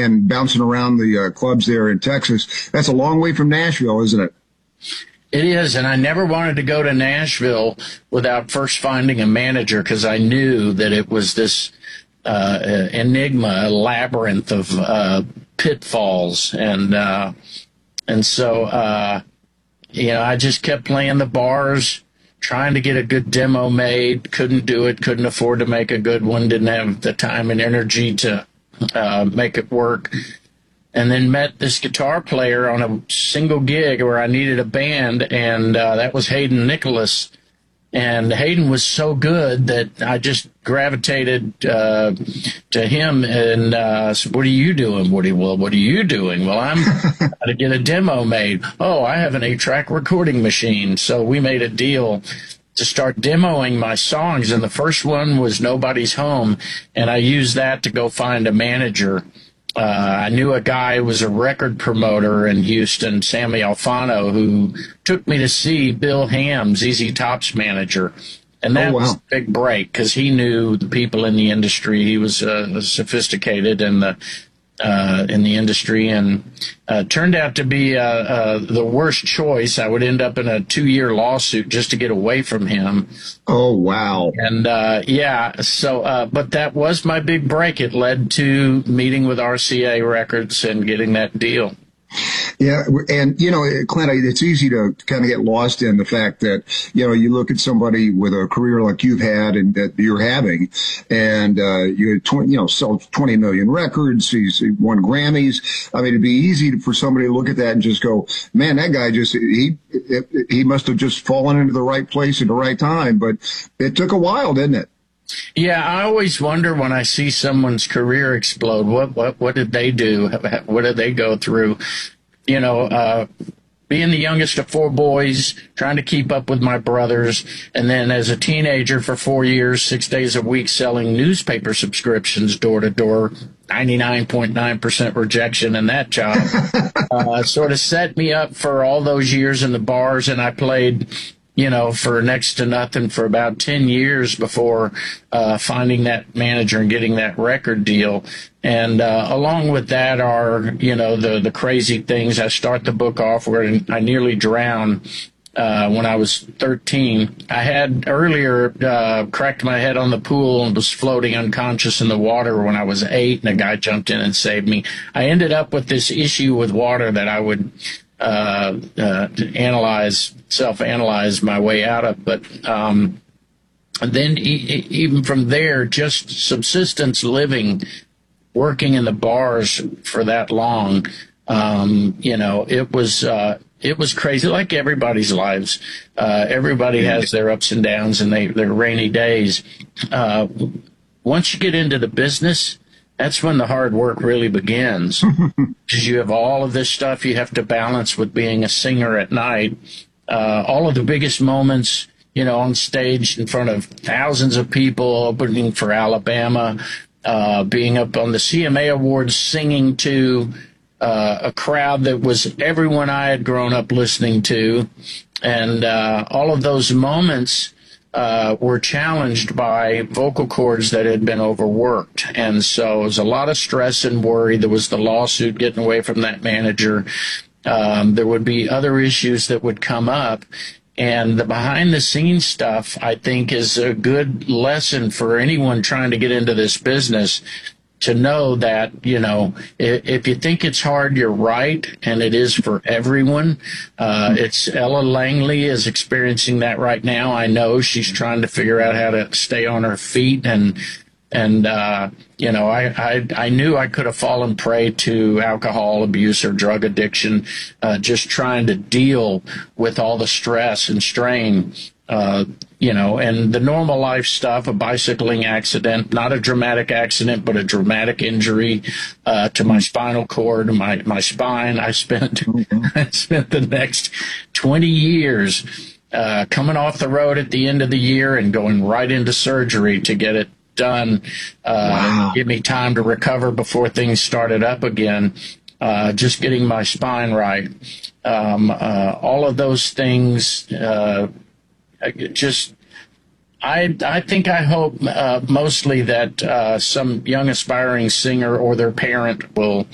and bouncing around the clubs there in Texas. That's a long way from Nashville, isn't it? It is, and I never wanted to go to Nashville without first finding a manager, because I knew that it was this enigma, a labyrinth of pitfalls, and so I just kept playing the bars, trying to get a good demo made. Couldn't do it. Couldn't afford to make a good one. Didn't have the time and energy to make it work. And then met this guitar player on a single gig where I needed a band, and that was Hayden Nicholas. And Hayden was so good that I just gravitated to him and said, "What are you doing, Woody?" "Well, what are you doing?" "Well, I'm trying to get a demo made." "Oh, I have an 8-track recording machine." So we made a deal to start demoing my songs, and the first one was Nobody's Home, and I used that to go find a manager. I knew a guy who was a record promoter in Houston, Sammy Alfano, who took me to see Bill Ham, ZZ Top's manager. And that was a big break, because he knew the people in the industry. He was sophisticated in the industry, and turned out to be the worst choice. I would end up in a 2-year lawsuit just to get away from him. Oh, wow. And but that was my big break. It led to meeting with RCA Records and getting that deal. Yeah, and, Clint, it's easy to kind of get lost in the fact that, you look at somebody with a career like you've had and that you're having, and you sold 20 million records, he's won Grammys. I mean, it'd be easy for somebody to look at that and just go, man, that guy he must have just fallen into the right place at the right time. But it took a while, didn't it? Yeah, I always wonder when I see someone's career explode, what did they do? What did they go through? Being the youngest of 4 boys, trying to keep up with my brothers, and then as a teenager for 4 years, 6 days a week, selling newspaper subscriptions door to door, 99.9% rejection in that job, sort of set me up for all those years in the bars, and I played for next to nothing for about 10 years before finding that manager and getting that record deal. And along with that are, the crazy things. I start the book off where I nearly drowned when I was 13. I had earlier cracked my head on the pool and was floating unconscious in the water when I was 8, and a guy jumped in and saved me. I ended up with this issue with water that I would self-analyze my way out of. But then even from there, just subsistence living, working in the bars for that long, it was crazy, like everybody's lives. Everybody has their ups and downs and their rainy days. Once you get into the business, that's when the hard work really begins, because you have all of this stuff you have to balance with being a singer at night. All of the biggest moments, on stage in front of thousands of people, opening for Alabama, being up on the CMA Awards, singing to a crowd that was everyone I had grown up listening to. And all of those moments were challenged by vocal cords that had been overworked. And so it was a lot of stress and worry. There was the lawsuit, getting away from that manager. There would be other issues that would come up. And the behind-the-scenes stuff, I think, is a good lesson for anyone trying to get into this business, to know that, if you think it's hard, you're right, and it is for everyone. It's Ella Langley is experiencing that right now. I know she's trying to figure out how to stay on her feet, and I knew I could have fallen prey to alcohol abuse or drug addiction, just trying to deal with all the stress and strain. And the normal life stuff, a bicycling accident, not a dramatic accident, but a dramatic injury to my spinal cord, my spine. I spent the next 20 years coming off the road at the end of the year and going right into surgery to get it done, give me time to recover before things started up again. Just getting my spine right. All of those things, I hope mostly that some young aspiring singer or their parent will